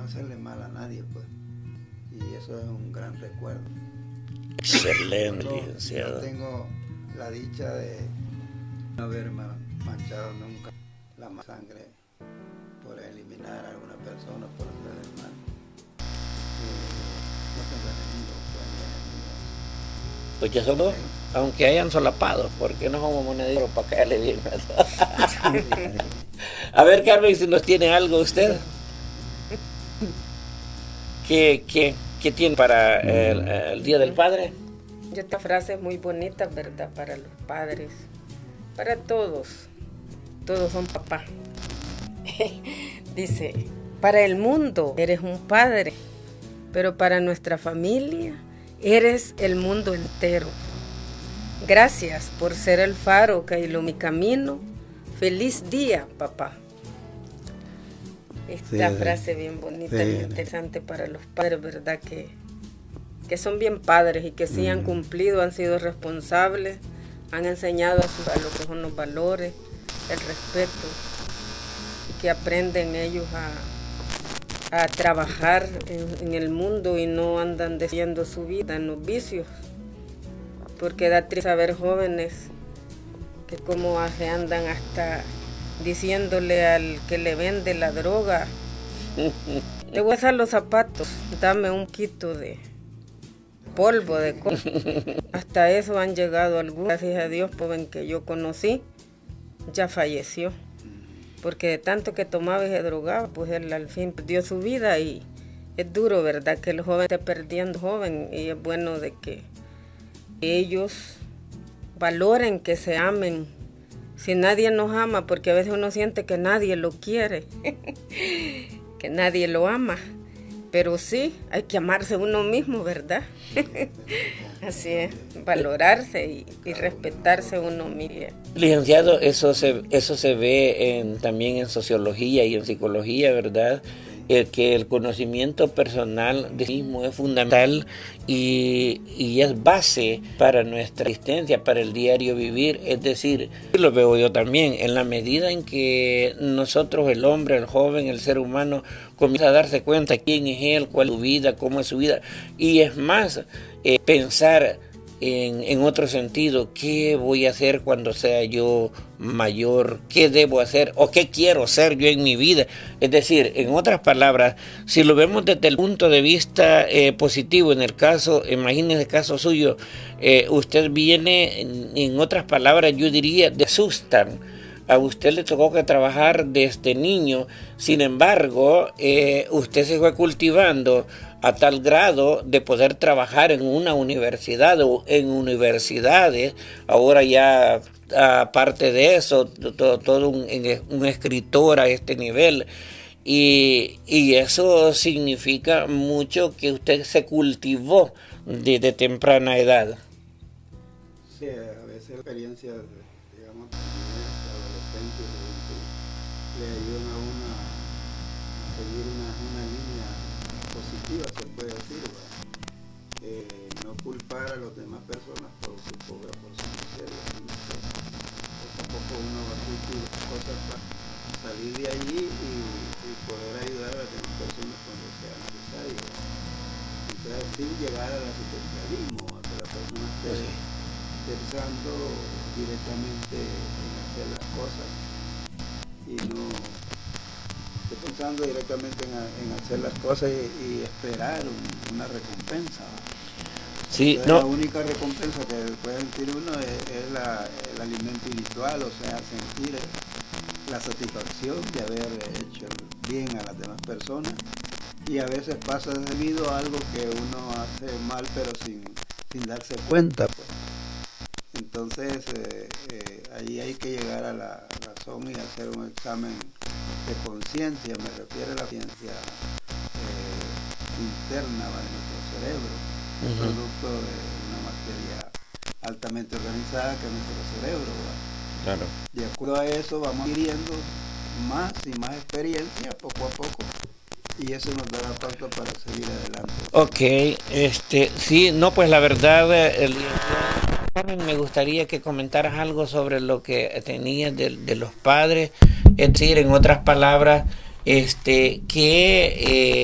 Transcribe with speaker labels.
Speaker 1: hacerle mal a nadie, pues. Y eso es un gran recuerdo.
Speaker 2: Excelente,
Speaker 1: Yo
Speaker 2: licenciado.
Speaker 1: tengo la dicha de no haber manchado nunca la sangre por eliminar a alguna persona, por hacer el mal. No tengo enemigos, pues, ni enemigos.
Speaker 2: Pues ya somos, aunque hayan solapados, porque no somos monederos para caerle bien. A ver, Carmen, si nos tiene algo usted. ¿Qué tiene para el Día del Padre?
Speaker 3: Esta frase es muy bonita, ¿verdad? Para los padres, para todos. Todos son papá. Dice, para el mundo eres un padre, pero para nuestra familia eres el mundo entero. Gracias por ser el faro que ilumina mi camino. Feliz día, papá. Esta frase bien bonita y interesante para los padres, ¿verdad? Que son bien padres y que sí han cumplido, han sido responsables, han enseñado a lo que son los valores, el respeto, y que aprenden ellos a trabajar en el mundo y no andan decidiendo su vida en los vicios, porque da triste ver jóvenes que como se andan hasta diciéndole al que le vende la droga, te voy a hacer los zapatos, dame un quito de polvo de coca. Hasta eso han llegado algunos. Gracias a Dios, joven que yo conocí, ya falleció, porque de tanto que tomaba y se drogaba, pues él al fin perdió su vida. Y es duro, ¿verdad?, que el joven esté perdiendo joven, y es bueno de que ellos valoren, que se amen. Si nadie nos ama, porque a veces uno siente que nadie lo quiere, que nadie lo ama, pero sí, hay que amarse uno mismo, ¿verdad? Así es, valorarse y respetarse uno mismo.
Speaker 2: Licenciado, eso se ve también en sociología y en psicología, ¿verdad? Que el conocimiento personal de sí mismo es fundamental y es base para nuestra existencia, para el diario vivir. Es decir, lo veo yo también, en la medida en que nosotros, el hombre, el joven, el ser humano, comienza a darse cuenta quién es él, cuál es su vida, cómo es su vida, y es más, pensar en otro sentido, ¿qué voy a hacer cuando sea yo mayor? ¿Qué debo hacer? ¿O qué quiero ser yo en mi vida? Es decir, en otras palabras, si lo vemos desde el punto de vista positivo, en el caso, imagínese el caso suyo, usted viene, en otras palabras, yo diría, te asustan. A usted le tocó que trabajar desde niño, sin embargo, usted se fue cultivando a tal grado de poder trabajar en una universidad o en universidades. Ahora ya, aparte de eso, todo un escritor a este nivel. Y eso significa mucho que usted se cultivó desde temprana edad.
Speaker 1: Sí, a veces experiencias, digamos, adolescente y juventud le ayudan a uno a seguir una línea positiva, se puede decir, ¿verdad? No culpar a las demás personas por su pobre, por su miseria, sino que poco a poco uno va a cultivar cosas para salir de allí y poder ayudar a las demás personas cuando sea necesario, ¿verdad? Entonces, sin llegar al asistencialismo, a que la persona esté pensando directamente en hacer las cosas y no estoy pensando directamente en hacer las cosas y esperar una recompensa.
Speaker 2: Sí,
Speaker 1: entonces, la única recompensa que puede sentir uno es el alimento espiritual, o sea, sentir la satisfacción de haber hecho bien a las demás personas, y a veces pasa debido a algo que uno hace mal pero sin darse cuenta, pues. Entonces, ahí hay que llegar a la razón y hacer un examen de conciencia, me refiero a la ciencia interna de nuestro cerebro, producto de una materia altamente organizada que es nuestro cerebro, ¿verdad?
Speaker 2: Claro.
Speaker 1: De acuerdo a eso vamos adquiriendo más y más experiencia poco a poco, y eso nos da la pauta para seguir adelante.
Speaker 2: Ok, sí, no, pues la verdad, Carmen, me gustaría que comentaras algo sobre lo que tenías de los padres, es decir, en otras palabras, que